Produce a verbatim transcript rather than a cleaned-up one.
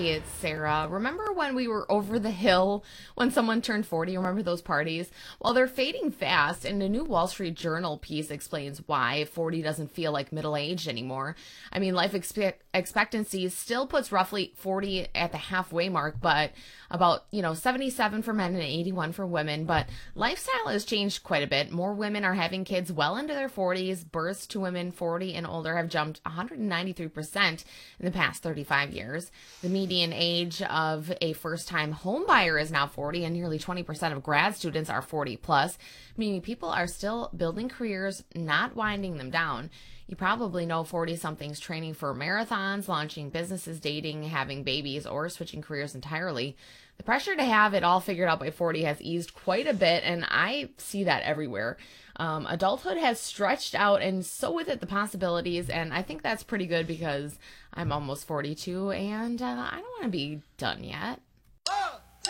Hey, it's Sarah. Remember when we were over the hill when someone turned forty? Remember those parties? Well, they're fading fast, and a new Wall Street Journal piece explains why forty doesn't feel like middle-aged anymore. I mean, life expe- expectancy still puts roughly forty at the halfway mark, but about, you know, seventy-seven for men and eighty-one for women. But lifestyle has changed quite a bit. More women are having kids well into their forties. Births to women forty and older have jumped one hundred ninety-three percent in the past thirty-five years. The median age of a first-time home buyer is now forty, and nearly twenty percent of grad students are forty plus, meaning people are still building careers, not winding them down. You probably know forty-somethings training for marathons, launching businesses, dating, having babies, or switching careers entirely. The pressure to have it all figured out by forty has eased quite a bit, and I see that everywhere. Um, adulthood has stretched out, and so with it the possibilities, and I think that's pretty good because I'm almost forty-two, and uh, I don't want to be done yet.